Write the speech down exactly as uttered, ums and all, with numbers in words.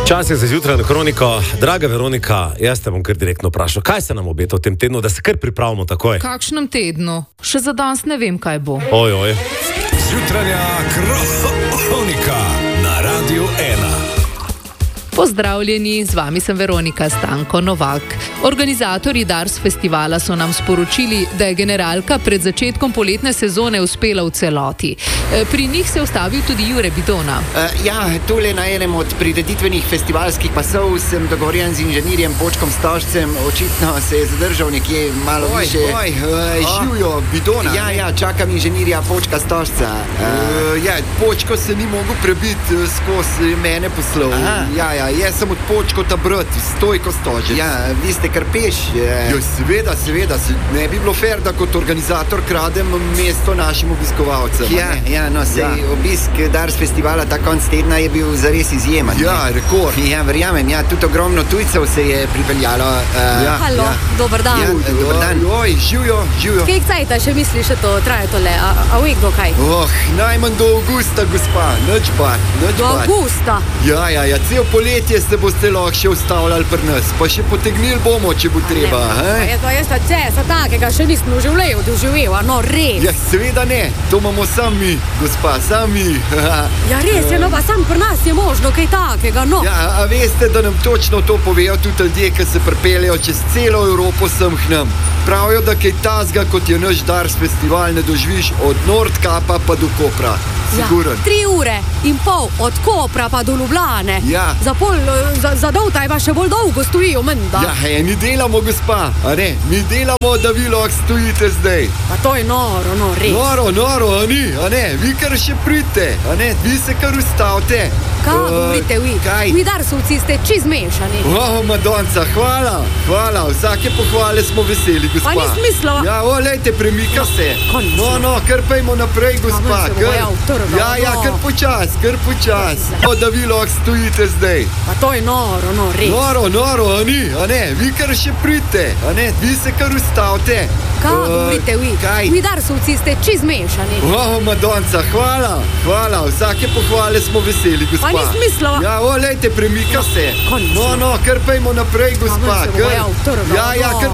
Čas je za zjutrajno kroniko. Draga Veronika, jaz te bom kar direktno vprašal, kaj se nam obeta v tem tednu, da se kar pripravimo takoj? Kakšnem tednu? Še za danes ne vem, kaj bo. Oj, oj. Zjutranja kronika na Radiu ena. Pozdravljeni, z vami sem Veronika Stanko Novak. Organizatorji Dars festivala so nam sporočili, da je generalka pred začetkom poletne sezone uspela v celoti. Pri njih se je ustavil tudi Jure Bidona. Uh, ja, tole na enem od prireditvenih festivalskih pasov sem dogovorjen z inženirjem Počkom Stožcem. Očitno se je zadržal nekje malo oj, više. Oj, uh, živijo Bidona. Ja, ja, čakam inženirja Počka Stožca. Uh, uh, ja, Počko se ni mogel prebiti uh, skozi mene poslov. Ja, ja, jaz sem od Počkota brat, Stojko Stožec. Ja, vi ste krpeš. Ja, seveda, seveda, se ne bi bilo fair, da kot organizator kradem mesto našim obiskovalcem. Ja, ja, no, sej ja. Obisk Dars festivala ta konc tedna je bil zares izjemen. Ja, rekord. Ja, verjamem, ja, tudi ogromno tujcev se je pripeljalo. Uh, ja, Halo, ja. dober dan. Ja, dober dan. Oj, živijo, živijo. Kaj cajta še misliš, da to traje tole? A, a uvek do kaj? Oh, najmanj do avgusta, gospa. Nič bat, nič Do bat. avgusta? Ja, ja, ja, cel poletje se boste lahko še ustavljali pri nas, pa še potegnili bomo, če bo treba. Je to jaz ta česa takega še nisem v življenju doživel, no res. Ja, seveda ne, to imamo sami, gospa, sami. Ja, res je, no pa sam pri nas je možno kaj takega, no. Ja, a veste, da nam točno to povejo tudi ljudje, ki se pripeljejo čez celo Evropo sem k nam. Pravijo, da kaj tazga, kot je naš Dars festival, ne doživiš od Nordkapa pa do Kopra. Siguren. Ja, tri ure in pol od Kopra pa do Ljubljane. Ja. Za pol, za, za doltaj pa še bolj dolgo stojijo, menda. Ja, eni delamo, gospa, a ne, mi delamo, da vi lahko stojite zdaj. Pa to je noro, no, res. Noro, noro, a ni, a ne, vi kar še pridite, a ne, vi se kar ustavite. Kaj govorite vi? Kaj? Vi Darsovci ste čist mešani. Oh, Madonca, hvala, hvala, vsake pohvale smo veseli, gospa. Pa nis mislila. Ja, o, lejte, premika se. končno. No, no, kar pejmo naprej, gospa. ven se bo Kar, ja utrgal, ja, ja, no. kar počas, kar počas. O, da vi lahko stojite zdaj. Pa to je noro, no, res. Noro, noro, a ni, a ne, vi kar še pridite, a ne, vi se kar ustavite. Kaj Uh, govorite vi? Kaj? Vi Darsovci ste čist mešani. Oh, Madonca, hvala, hvala, vsake pohvale smo veseli, gospa. Pa nis mislila. Ja, o, lejte, premika se. končno. No, no, kar pejmo naprej, gospa. ven se bo Kar, ja utrgal, ja, ja, no. kar